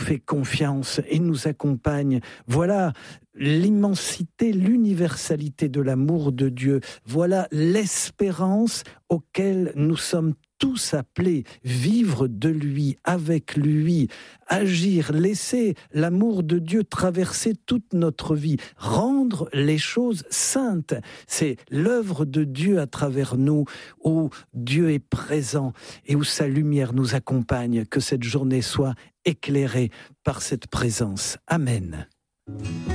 fait confiance et nous accompagne. Voilà l'immensité, l'universalité de l'amour de Dieu. Voilà l'espérance auquel nous sommes tous appelés, vivre de lui, avec lui, agir, laisser l'amour de Dieu traverser toute notre vie, rendre les choses saintes. C'est l'œuvre de Dieu à travers nous, où Dieu est présent et où sa lumière nous accompagne. Que cette journée soit éclairée par cette présence. Amen.